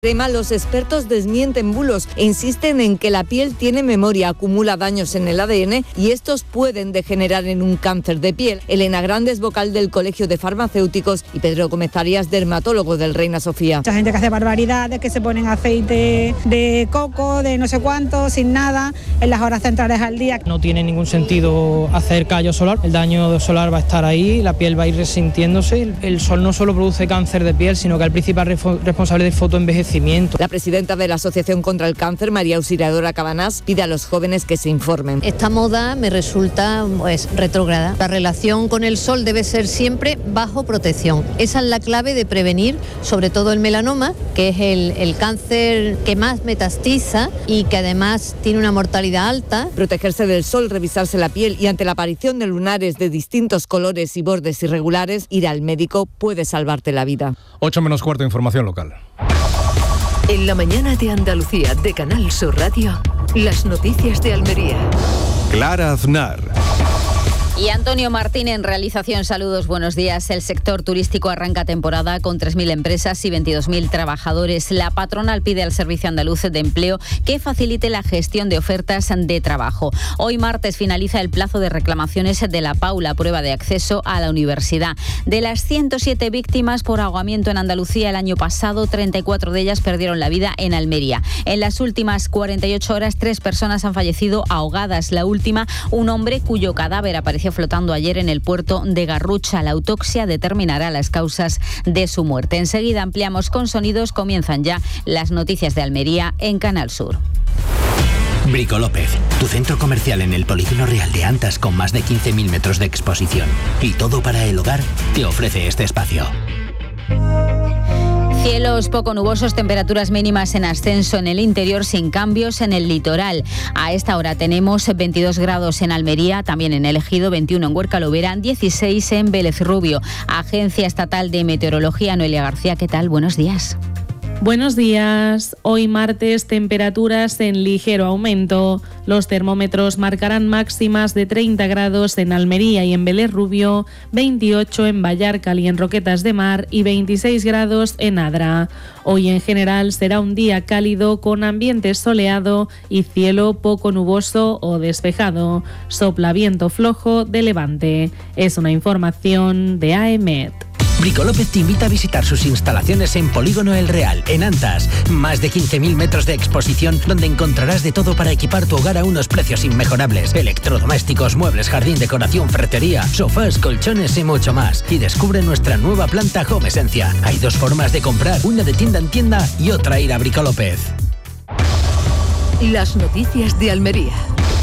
Los expertos desmienten bulos e insisten en que la piel tiene memoria, acumula daños en el ADN y estos pueden degenerar en un cáncer de piel. Elena Grande es vocal del Colegio de Farmacéuticos y Pedro Gómez Arias, dermatólogo del Reina Sofía. Mucha gente que hace barbaridades, que se ponen aceite de coco, de no sé cuánto, sin nada, en las horas centrales al día. No tiene ningún sentido hacer callo solar, el daño solar va a estar ahí, la piel va a ir resintiéndose. El sol no solo produce cáncer de piel, sino que es el principal responsable de fotoenvejecimiento. La presidenta de la Asociación contra el Cáncer, María Auxiliadora Cabanás, pide a los jóvenes que se informen. Esta moda me resulta retrógrada. La relación con el sol debe ser siempre bajo protección. Esa es la clave de prevenir, sobre todo el melanoma, que es el cáncer que más metastiza y que además tiene una mortalidad alta. Protegerse del sol, revisarse la piel y ante la aparición de lunares de distintos colores y bordes irregulares, ir al médico puede salvarte la vida. 8:45, información local. En la mañana de Andalucía de Canal Sur Radio, las noticias de Almería. Clara Aznar. Y Antonio Martín en realización. Saludos, buenos días. El sector turístico arranca temporada con 3.000 empresas y 22.000 trabajadores. La patronal pide al Servicio Andaluz de Empleo que facilite la gestión de ofertas de trabajo. Hoy martes finaliza el plazo de reclamaciones de la PAU, la prueba de acceso a la universidad. De las 107 víctimas por ahogamiento en Andalucía el año pasado, 34 de ellas perdieron la vida en Almería. En las últimas 48 horas, 3 personas han fallecido ahogadas. La última, un hombre cuyo cadáver apareció flotando ayer en el puerto de Garrucha. La autopsia determinará las causas de su muerte. Enseguida ampliamos con sonidos. Comienzan ya las noticias de Almería en Canal Sur. Brico López, tu centro comercial en el Polígono Real de Antas con más de 15.000 metros de exposición. Y todo para el hogar te ofrece este espacio. Cielos poco nubosos, temperaturas mínimas en ascenso en el interior, sin cambios en el litoral. A esta hora tenemos 22 grados en Almería, también en El Ejido, 21 en Huerca Lovera, 16 en Vélez Rubio. Agencia Estatal de Meteorología, Noelia García, ¿qué tal? Buenos días. Buenos días. Hoy martes, temperaturas en ligero aumento. Los termómetros marcarán máximas de 30 grados en Almería y en Vélez Rubio, 28 en Vallarcal y en Roquetas de Mar y 26 grados en Adra. Hoy en general será un día cálido con ambiente soleado y cielo poco nuboso o despejado. Sopla viento flojo de levante. Es una información de AEMET. Brico López te invita a visitar sus instalaciones en Polígono El Real, en Antas. Más de 15.000 metros de exposición donde encontrarás de todo para equipar tu hogar a unos precios inmejorables. Electrodomésticos, muebles, jardín, decoración, ferretería, sofás, colchones y mucho más. Y descubre nuestra nueva planta Home Esencia. Hay 2 formas de comprar, una de tienda en tienda y otra ir a Brico López. Las noticias de Almería.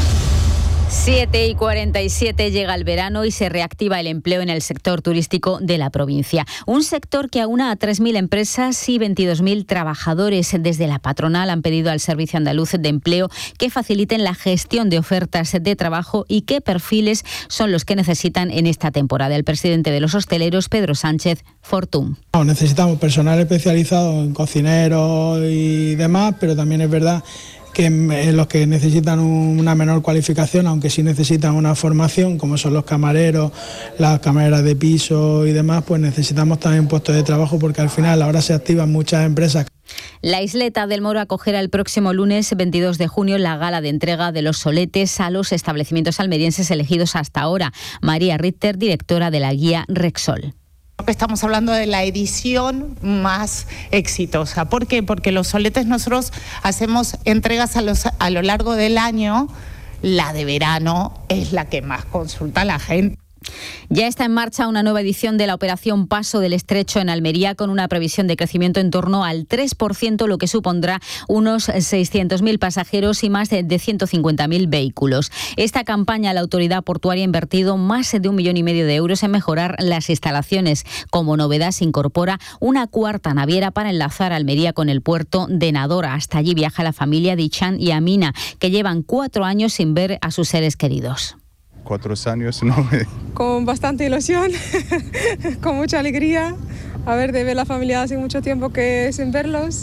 7:47, llega el verano y se reactiva el empleo en el sector turístico de la provincia. Un sector que aúna a 3.000 empresas y 22.000 trabajadores. Desde la patronal han pedido al Servicio Andaluz de Empleo que faciliten la gestión de ofertas de trabajo y qué perfiles son los que necesitan en esta temporada. El presidente de los hosteleros, Pedro Sánchez Fortún. Necesitamos personal especializado en cocineros y demás, pero también es verdad que los que necesitan una menor cualificación, aunque sí necesitan una formación, como son los camareros, las camareras de piso y demás, pues necesitamos también puestos de trabajo porque al final ahora se activan muchas empresas. La Isleta del Moro acogerá el próximo lunes 22 de junio la gala de entrega de los soletes a los establecimientos almerienses elegidos hasta ahora. María Richter, directora de la guía Rexol. Estamos hablando de la edición más exitosa. ¿Por qué? Porque los soletes nosotros hacemos entregas a lo largo del año. La de verano es la que más consulta la gente. Ya está en marcha una nueva edición de la operación Paso del Estrecho en Almería con una previsión de crecimiento en torno al 3%, lo que supondrá unos 600.000 pasajeros y más de 150.000 vehículos. Esta campaña la autoridad portuaria ha invertido más de 1,5 millones de euros en mejorar las instalaciones. Como novedad se incorpora una cuarta naviera para enlazar Almería con el puerto de Nadora. Hasta allí viaja la familia de Ichan y Amina, que llevan 4 años sin ver a sus seres queridos. 4 años, ¿no? Con bastante ilusión, con mucha alegría, de ver la familia hace mucho tiempo que sin verlos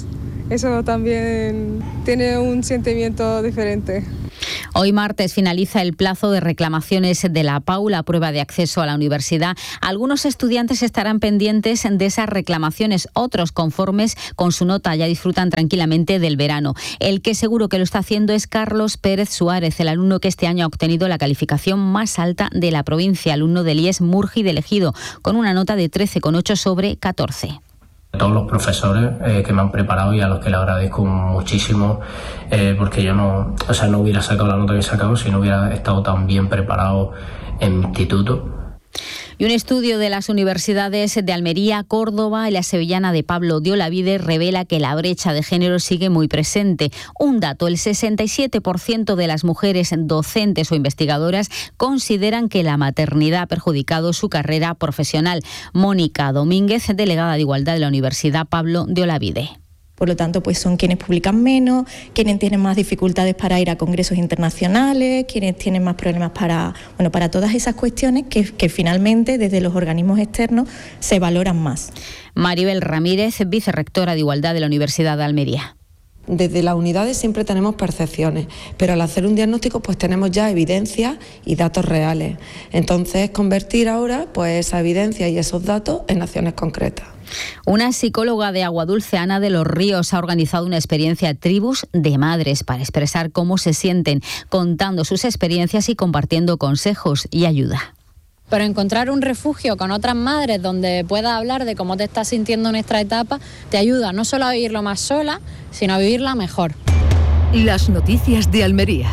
eso también tiene un sentimiento diferente. Hoy martes finaliza el plazo de reclamaciones de la PAU, la prueba de acceso a la universidad. Algunos estudiantes estarán pendientes de esas reclamaciones, otros conformes con su nota ya disfrutan tranquilamente del verano. El que seguro que lo está haciendo es Carlos Pérez Suárez, el alumno que este año ha obtenido la calificación más alta de la provincia, alumno del IES Murgi de Ejido, con una nota de 13,8 sobre 14. Todos los profesores que me han preparado y a los que le agradezco muchísimo, porque yo no hubiera sacado la nota que he sacado si no hubiera estado tan bien preparado en mi instituto. Y un estudio de las universidades de Almería, Córdoba y la sevillana de Pablo de Olavide revela que la brecha de género sigue muy presente. Un dato, el 67% de las mujeres docentes o investigadoras consideran que la maternidad ha perjudicado su carrera profesional. Mónica Domínguez, delegada de Igualdad de la Universidad Pablo de Olavide. Por lo tanto, pues son quienes publican menos, quienes tienen más dificultades para ir a congresos internacionales, quienes tienen más problemas para todas esas cuestiones que finalmente desde los organismos externos se valoran más. Maribel Ramírez, vicerrectora de Igualdad de la Universidad de Almería. Desde las unidades siempre tenemos percepciones, pero al hacer un diagnóstico pues tenemos ya evidencias y datos reales. Entonces, convertir ahora pues esa evidencia y esos datos en acciones concretas. Una psicóloga de Aguadulce, Ana de los Ríos, ha organizado una experiencia Tribus de Madres para expresar cómo se sienten, contando sus experiencias y compartiendo consejos y ayuda. Pero encontrar un refugio con otras madres donde puedas hablar de cómo te estás sintiendo en esta etapa te ayuda no solo a vivirlo más sola, sino a vivirla mejor. Las noticias de Almería.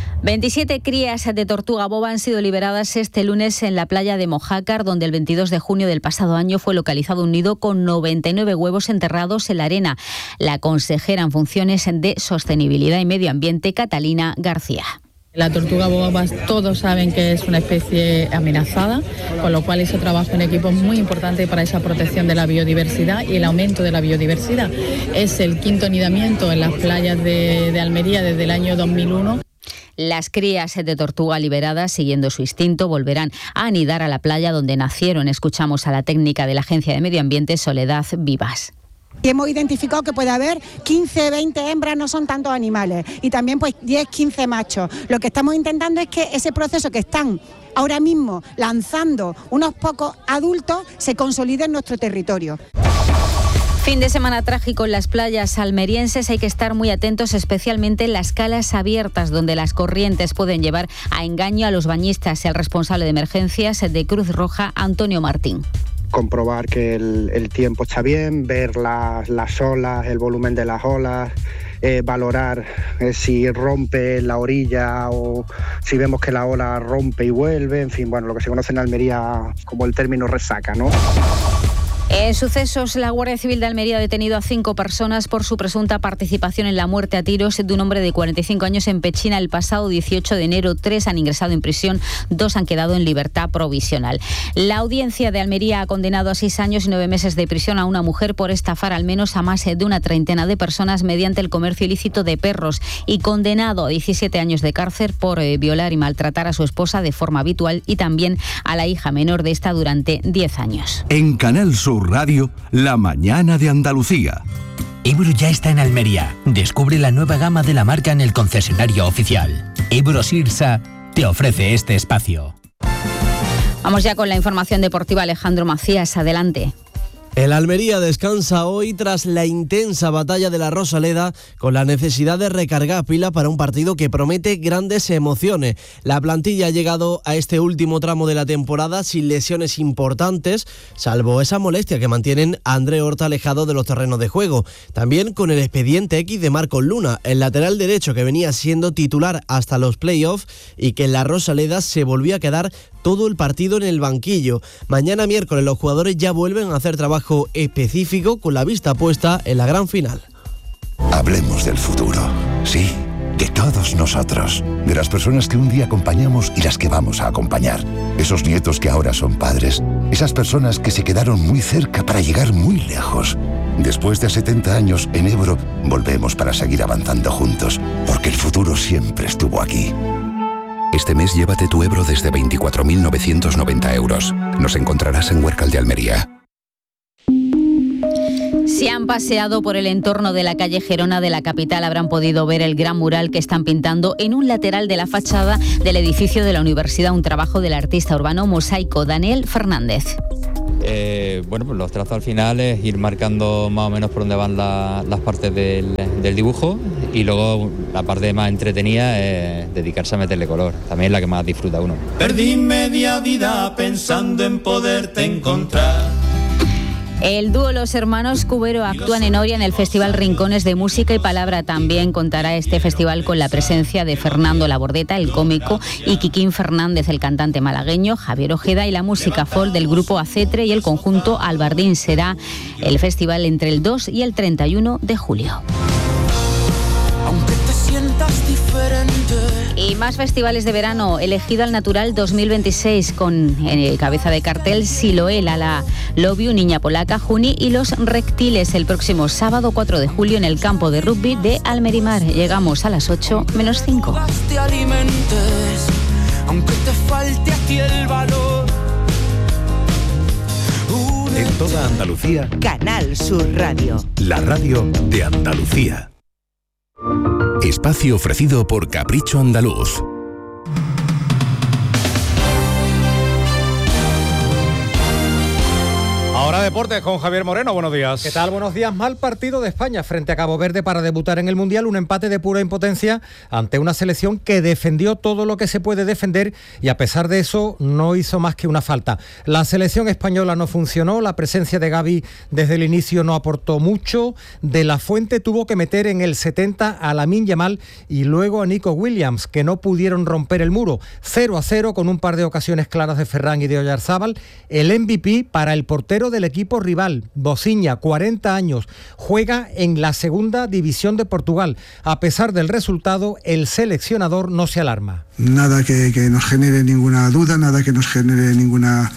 27 crías de tortuga boba han sido liberadas este lunes en la playa de Mojácar, donde el 22 de junio del pasado año fue localizado un nido con 99 huevos enterrados en la arena. La consejera en funciones de Sostenibilidad y Medio Ambiente, Catalina García. La tortuga boba todos saben que es una especie amenazada, con lo cual ese trabajo en equipo es muy importante para esa protección de la biodiversidad y el aumento de la biodiversidad. Es el quinto anidamiento en las playas de Almería desde el año 2001. Las crías de tortuga liberadas, siguiendo su instinto, volverán a anidar a la playa donde nacieron. Escuchamos a la técnica de la Agencia de Medio Ambiente, Soledad Vivas. Y hemos identificado que puede haber 15, 20 hembras, no son tantos animales, y también pues 10, 15 machos. Lo que estamos intentando es que ese proceso que están ahora mismo lanzando unos pocos adultos se consolide en nuestro territorio. Fin de semana trágico en las playas almerienses. Hay que estar muy atentos, especialmente en las calas abiertas, donde las corrientes pueden llevar a engaño a los bañistas. El responsable de emergencias de Cruz Roja, Antonio Martín. Comprobar que el tiempo está bien, ver las olas, el volumen de las olas, valorar si rompe la orilla o si vemos que la ola rompe y vuelve, en fin, bueno, lo que se conoce en Almería como el término resaca, ¿no? En sucesos, la Guardia Civil de Almería ha detenido a 5 personas por su presunta participación en la muerte a tiros de un hombre de 45 años en Pechina el pasado 18 de enero. 3 han ingresado en prisión, 2 han quedado en libertad provisional. La Audiencia de Almería ha condenado a 6 años y 9 meses de prisión a una mujer por estafar al menos a más de una treintena de personas mediante el comercio ilícito de perros y condenado a 17 años de cárcel por violar y maltratar a su esposa de forma habitual y también a la hija menor de esta durante 10 años. En Canal Sur Radio, La Mañana de Andalucía. Ebro ya está en Almería. Descubre la nueva gama de la marca en el concesionario oficial. Ebro Sirsa te ofrece este espacio. Vamos ya con la información deportiva. Alejandro Macías, adelante. El Almería descansa hoy tras la intensa batalla de la Rosaleda, con la necesidad de recargar pila para un partido que promete grandes emociones. La plantilla ha llegado a este último tramo de la temporada sin lesiones importantes, salvo esa molestia que mantienen a André Horta alejado de los terrenos de juego. También con el expediente X de Marcos Luna, el lateral derecho que venía siendo titular hasta los playoffs y que en la Rosaleda se volvía a quedar todo el partido en el banquillo. Mañana miércoles los jugadores ya vuelven a hacer trabajo específico con la vista puesta en la gran final. Hablemos del futuro, sí, de todos nosotros, de las personas que un día acompañamos y las que vamos a acompañar, esos nietos que ahora son padres, esas personas que se quedaron muy cerca para llegar muy lejos. Después de 70 años en Ebro, volvemos para seguir avanzando juntos, porque el futuro siempre estuvo aquí. Este mes llévate tu Ebro desde 24.990 euros. Nos encontrarás en Huércal de Almería. Si han paseado por el entorno de la calle Gerona de la capital, habrán podido ver el gran mural que están pintando en un lateral de la fachada del edificio de la universidad, un trabajo del artista urbano Mosaico, Daniel Fernández. Pues los trazos al final es ir marcando más o menos por dónde van las partes del dibujo, y luego la parte más entretenida es dedicarse a meterle color, también es la que más disfruta uno. Perdí media vida pensando en poderte encontrar. El dúo Los Hermanos Cubero actúan en Oria en el Festival Rincones de Música y Palabra. También contará este festival con la presencia de Fernando Labordeta, el cómico, y Kikín Fernández, el cantante malagueño, Javier Ojeda y la música folk del grupo Acetre y el conjunto Albardín. Será el festival entre el 2 y el 31 de julio. Aunque te sientas diferente. Y más festivales de verano. Elegido al Natural 2026 con cabeza de cartel Siloé, Lala Lobiu, Niña Polaca, Juni y Los Reptiles, el próximo sábado 4 de julio en el campo de rugby de Almerimar. Llegamos a las 8:05. Te alimentes, aunque te falte a ti el valor. En toda Andalucía, Canal Sur Radio. la radio de Andalucía. Espacio ofrecido por Capricho Andaluz. Ahora deportes con Javier Moreno, buenos días. ¿Qué tal? Buenos días. Mal partido de España frente a Cabo Verde para debutar en el Mundial, un empate de pura impotencia ante una selección que defendió todo lo que se puede defender y a pesar de eso no hizo más que una falta. La selección española no funcionó, la presencia de Gavi desde el inicio no aportó mucho, De la Fuente tuvo que meter en el 70 a Lamine Yamal y luego a Nico Williams, que no pudieron romper el muro. 0-0 con un par de ocasiones claras de Ferran y de Oyarzábal. El MVP para el portero del equipo rival, Bociña, 40 años, juega en la segunda división de Portugal. A pesar del resultado, el seleccionador no se alarma. Nada que nos genere ninguna duda, nada que nos genere ninguna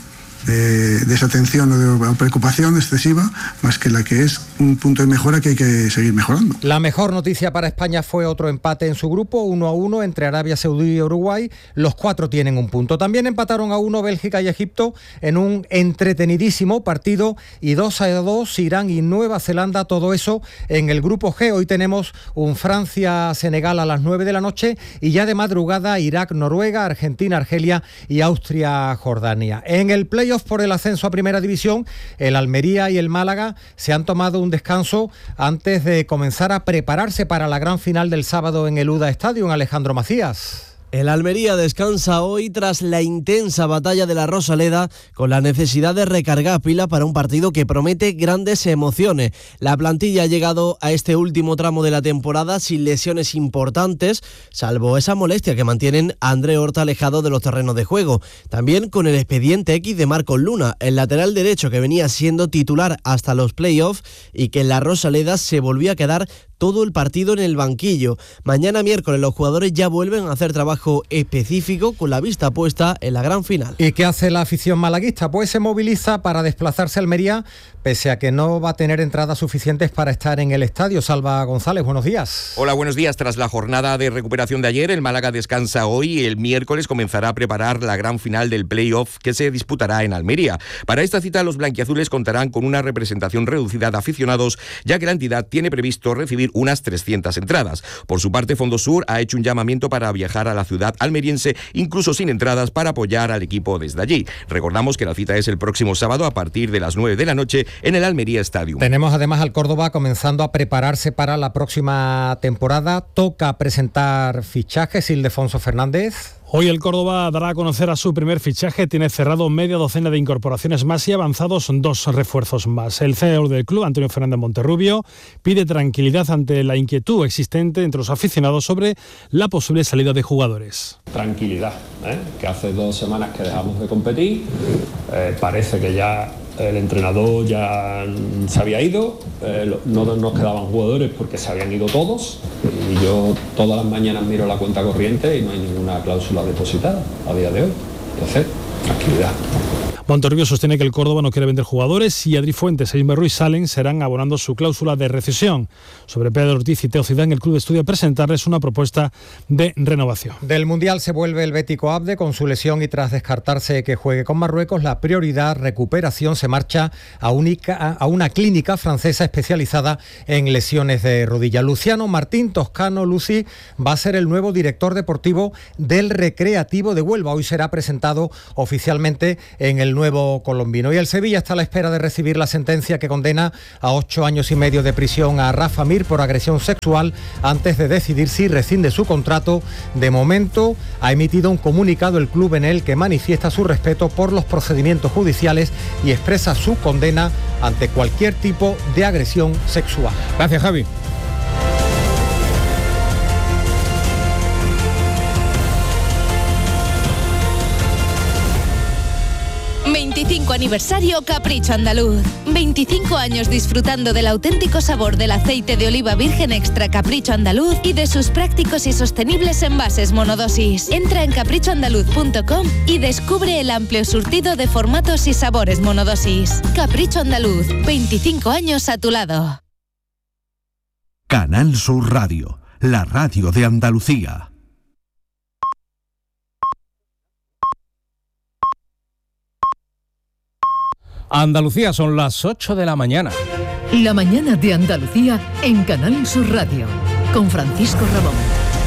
desatención o preocupación excesiva, más que la que es un punto de mejora que hay que seguir mejorando. La mejor noticia para España fue otro empate en su grupo, 1-1 entre Arabia Saudí y Uruguay. Los 4 tienen un punto. También empataron a 1 Bélgica y Egipto en un entretenidísimo partido y 2-2 Irán y Nueva Zelanda, todo eso en el grupo G. Hoy tenemos un Francia-Senegal a las 9 de la noche y ya de madrugada Irak-Noruega, Argentina-Argelia y Austria-Jordania. En el playoff por el ascenso a Primera División, el Almería y el Málaga se han tomado un descanso antes de comenzar a prepararse para la gran final del sábado en el UDA Stadium. Alejandro Macías. El Almería descansa hoy tras la intensa batalla de la Rosaleda, con la necesidad de recargar pila para un partido que promete grandes emociones. La plantilla ha llegado a este último tramo de la temporada sin lesiones importantes, salvo esa molestia que mantienen a André Horta alejado de los terrenos de juego. También con el expediente X de Marcos Luna, el lateral derecho que venía siendo titular hasta los playoffs y que en la Rosaleda se volvió a quedar todo el partido en el banquillo. Mañana miércoles los jugadores ya vuelven a hacer trabajo específico con la vista puesta en la gran final. ¿Y qué hace la afición malaguista? Pues se moviliza para desplazarse a Almería, pese a que no va a tener entradas suficientes para estar en el estadio. Salva González, buenos días. Hola, buenos días. Tras la jornada de recuperación de ayer, el Málaga descansa hoy y el miércoles comenzará a preparar la gran final del play-off que se disputará en Almería. Para esta cita, los blanquiazules contarán con una representación reducida de aficionados, ya que la entidad tiene previsto recibir unas 300 entradas. Por su parte, Fondosur ha hecho un llamamiento para viajar a la ciudad almeriense, incluso sin entradas, para apoyar al equipo desde allí. Recordamos que la cita es el próximo sábado a partir de las 9 de la noche en el Almería Stadium. Tenemos además al Córdoba comenzando a prepararse para la próxima temporada. Toca presentar fichajes. Ildefonso Fernández. Hoy el Córdoba dará a conocer a su primer fichaje. Tiene cerrado media docena de incorporaciones más y avanzados 2 refuerzos más. El CEO del club, Antonio Fernández Monterrubio, pide tranquilidad ante la inquietud existente entre los aficionados sobre la posible salida de jugadores. Tranquilidad, que hace 2 semanas que dejamos de competir. Parece que ya el entrenador ya se había ido, no nos quedaban jugadores porque se habían ido todos y yo todas las mañanas miro la cuenta corriente y no hay ninguna cláusula depositada a día de hoy. Entonces, tranquilidad. Monterrubio sostiene que el Córdoba no quiere vender jugadores y Adri Fuentes e Ismer Ruiz Salen serán abonando su cláusula de rescisión. Sobre Pedro Ortiz y Teo Zidane, el club estudia presentarles una propuesta de renovación. Del Mundial se vuelve el bético Abde con su lesión y tras descartarse que juegue con Marruecos, la prioridad recuperación se marcha a una clínica francesa especializada en lesiones de rodilla. Luciano Martín Toscano Luci va a ser el nuevo director deportivo del Recreativo de Huelva. Hoy será presentado oficialmente en el nuevo colombino. Y el Sevilla está a la espera de recibir la sentencia que condena a 8 años y medio de prisión a Rafa Mir por agresión sexual antes de decidir si rescinde su contrato. De momento ha emitido un comunicado el club en el que manifiesta su respeto por los procedimientos judiciales y expresa su condena ante cualquier tipo de agresión sexual. Gracias, Javi. 25 aniversario Capricho Andaluz. 25 años disfrutando del auténtico sabor del aceite de oliva virgen extra Capricho Andaluz y de sus prácticos y sostenibles envases monodosis. Entra en caprichoandaluz.com y descubre el amplio surtido de formatos y sabores monodosis. Capricho Andaluz, 25 años a tu lado. Canal Sur Radio, la radio de Andalucía. Andalucía, son las 8 de la mañana. La mañana de Andalucía en Canal Sur Radio, con Francisco Ramón.